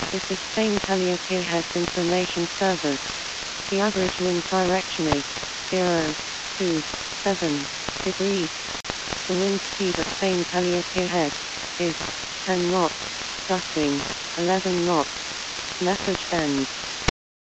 This is Spain Calliope Heads Information Service. The average wind direction is 027 degrees. The wind speed at Spain Calliope Head is 10 knots, gusting 11 knots. Message ends.